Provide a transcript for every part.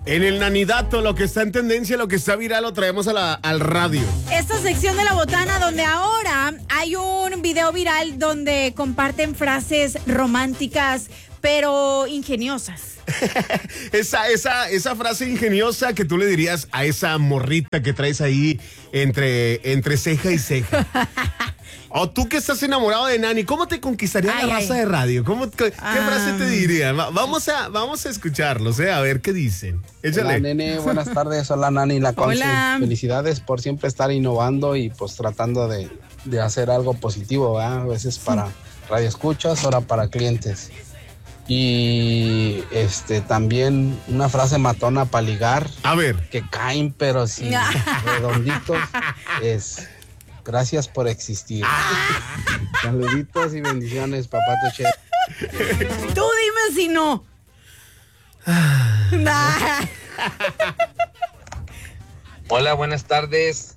En el Nanidato, lo que está en tendencia, lo que está viral, lo traemos al radio. Esta sección de La Botana, donde ahora hay un video viral donde comparten frases románticas, pero ingeniosas. Esa frase ingeniosa que tú le dirías a esa morrita que traes ahí entre ceja y ceja. O tú que estás enamorado de Nani, ¿cómo te conquistaría la raza de radio? ¿Qué frase te diría? Vamos a escucharlos, a ver qué dicen. Échale. Hola, nene, buenas tardes. Hola, Nani, la Conce. Hola. Felicidades por siempre estar innovando y pues tratando de hacer algo positivo, ¿verdad? A veces para radioescuchas, ahora para clientes. Y también una frase matona para ligar. A ver. Que caen, pero sí redonditos. Es gracias por existir. Saluditos y bendiciones, papá Tuche. Tú dime si no. Hola, buenas tardes.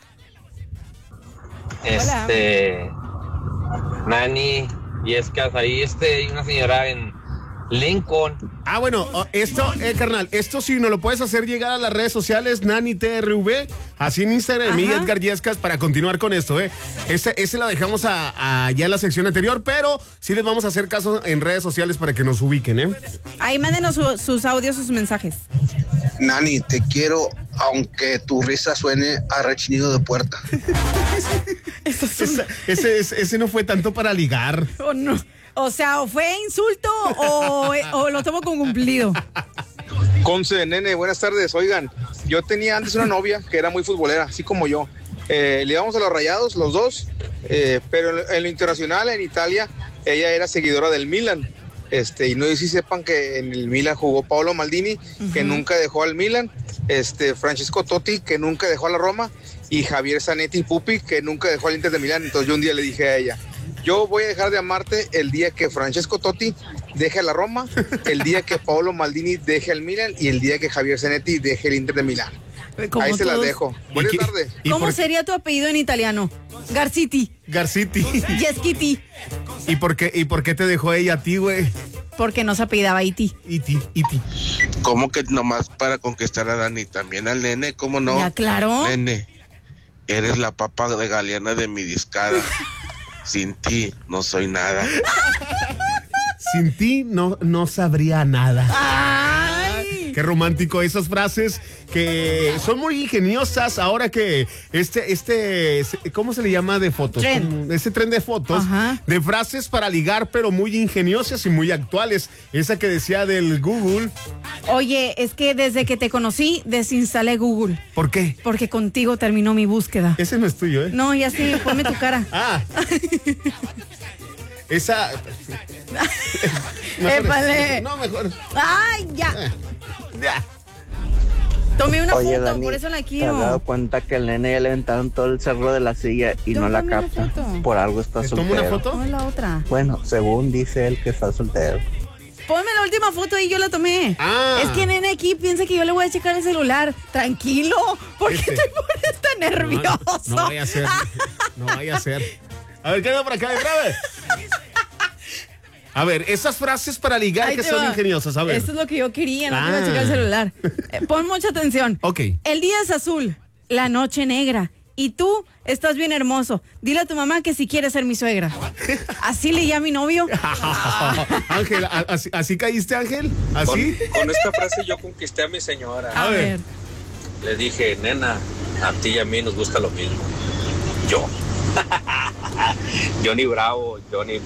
Nani, y es que ahí hay una señora en Lincoln. Bueno, esto, carnal, esto sí nos lo puedes hacer llegar a las redes sociales, Nani TRV, así en Instagram, y Edgar Yescas, para continuar con esto, Ese lo dejamos ya en la sección anterior, pero sí les vamos a hacer caso en redes sociales para que nos ubiquen, Ahí mándenos sus audios, sus mensajes. Nani, te quiero, aunque tu risa suene a rechinido de puerta. Ese no fue tanto para ligar. Oh, no. O sea, o fue insulto o lo tomo como cumplido. Conce, nene, buenas tardes. Oigan, yo tenía antes una novia que era muy futbolera, así como yo. Le íbamos a los Rayados, los dos, pero en lo internacional, en Italia, ella era seguidora del Milan. Y no sé si sepan que en el Milan jugó Paolo Maldini, que nunca dejó al Milan, Francesco Totti, que nunca dejó a la Roma, y Javier Zanetti Pupi, que nunca dejó al Inter de Milán. Entonces yo un día le dije a ella: yo voy a dejar de amarte el día que Francesco Totti deje a la Roma, el día que Paolo Maldini deje al Milan y el día que Javier Zanetti deje el Inter de Milán. Ahí se las dejo. Buenas tardes. ¿Cómo sería tu apellido en italiano? Garciti. Yeschiti. ¿Y por qué te dejó ella a ti, güey? Porque no se apellidaba Iti. Iti. ¿Cómo que nomás para conquistar a Dani? También al nene, ¿cómo no? Ya, claro. Nene, eres la papa de Galeana de mi discada. Sin ti no soy nada. Sin ti no sabría nada. ¡Ay! Qué romántico esas frases que son muy ingeniosas ahora que ¿cómo se le llama de fotos? Ese tren de fotos, de frases para ligar, pero muy ingeniosas y muy actuales. Esa que decía del Google. Oye, es que desde que te conocí, desinstalé Google. ¿Por qué? Porque contigo terminó mi búsqueda. Ese no es tuyo, No, ya sí, ponme tu cara. Esa... ¡Épale! No, mejor. ¡Ay, ya! Ya. Tomé una Oye, foto, Dani, por eso la ¿te quiero? has dado cuenta que el nene ya le aventaron todo el cerro de la silla y no la capta? Por algo está ¿Les soltero. tomo una foto? No, la otra. Bueno, según dice él que está soltero. Ponme la última foto y yo la tomé. Es que nene aquí piensa que yo le voy a checar el celular. Tranquilo, ¿por qué te pones tan nervioso? No vaya a ser. No vaya a ser. A ver, queda por acá, grave. A ver, esas frases para ligar que son ingeniosas, a ver. Esto es lo que yo quería, no te voy a checar el celular. Pon mucha atención. Ok. El día es azul, la noche negra, y tú estás bien hermoso. Dile a tu mamá que si quiere ser mi suegra. Así le llama mi novio. Ángel, ¿así caíste, Ángel? ¿Así? Con esta frase yo conquisté a mi señora. A ver. Le dije: nena, a ti y a mí nos gusta lo mismo. Yo. Johnny Bravo.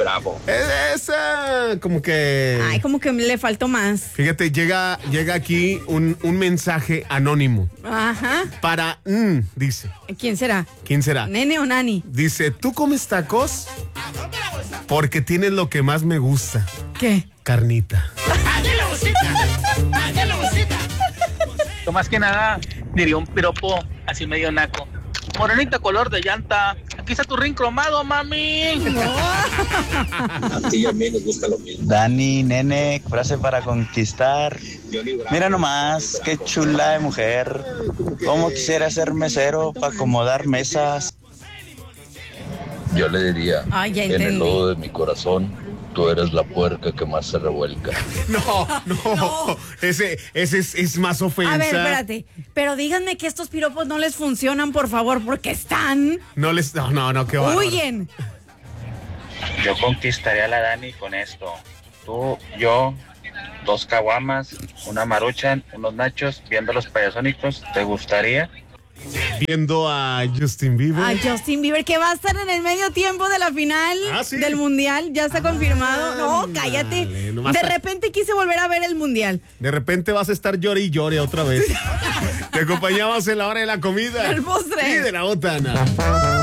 Esa, como que... Ay, como que le faltó más. Fíjate, llega aquí un mensaje anónimo. Ajá. Para, dice. ¿Quién será? ¿Nene o Nani? Dice: ¿tú comes tacos? Porque tienes lo que más me gusta. ¿Qué? Carnita. Yo más que nada diría un piropo así medio naco. Morenita color de llanta. Aquí está tu ring cromado, mami. A ti y a mí nos gusta lo mismo. Dani, nene, frase para conquistar. Mira nomás, qué chula de mujer. Cómo quisiera ser mesero para acomodar mesas. Yo le diría: ya en el entendí. lodo de mi corazón tú eres la puerca que más se revuelca. No. Ese es más ofensa. A ver, espérate. Pero díganme que estos piropos no les funcionan, por favor, porque están... No, qué bárbaro. Huyen. Yo conquistaría a la Dani con esto. Tú, yo, 2 caguamas, una maruchan, unos nachos, viendo los payasónicos. ¿Te gustaría? Viendo a Justin Bieber. A Justin Bieber, que va a estar en el medio tiempo de la final del Mundial. Ya está confirmado. No, cállate. De repente quise volver a ver el Mundial. De repente vas a estar llore y llore otra vez. Te acompañamos en la hora de la comida. El postre. Y de la botana.